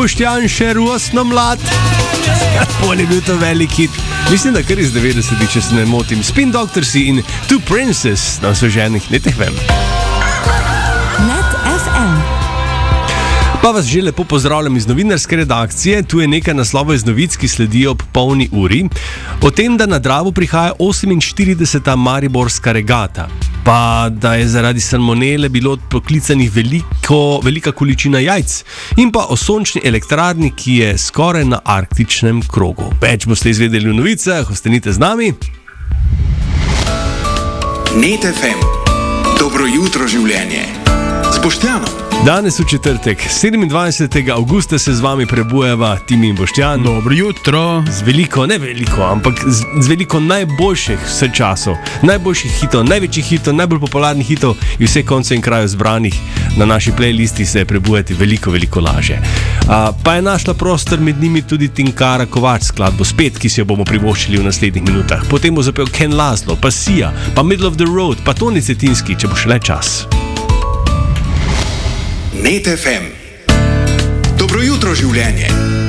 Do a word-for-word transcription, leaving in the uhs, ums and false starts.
Boštjan še rosno mlad. Pol je bil to velik hit. Mislim, da kar iz devetdesetih, če se ne motim. Spin Doctors in Two Princes na soženih Net F M. Net F M. Pa vas že lepo pozdravljam iz novinarske redakcije. Tu je nekaj naslovov iz novic, ki sledijo ob polni uri. O tem, da na Dravu prihaja oseminštirideseta mariborska regata. Pa da je zaradi salmonele bilo odpoklicanih veliko, velika količina jajc. In pa o sončni elektrarni, ki je skoraj na arktičnem krogu. Več boste izvedeli v novicah, ostanite z nami. Net F M. Dobro jutro življenje. Z Boštjanom. Danes v četrtek, sedemindvajsetega avgusta, se z vami prebujeva Timi in Boštjan. Dobro jutro. Z veliko, ne veliko, ampak z, z veliko najboljših vse časov. Najboljših hitov, največjih hitov, najbolj popularnih hitov in vse konce in krajev zbranih na naši playlisti se je prebujati veliko, veliko laže. A, pa je našla prostor med njimi tudi Tinkara Kovač skladbo Spet, ki si jo bomo privoščili v naslednjih minutah. Potem bo zapel Ken Laszlo, pa Sia, pa Middle of the Road, pa Toni Cetinski, če bo še le čas. Net F M. Dobro jutro življenje.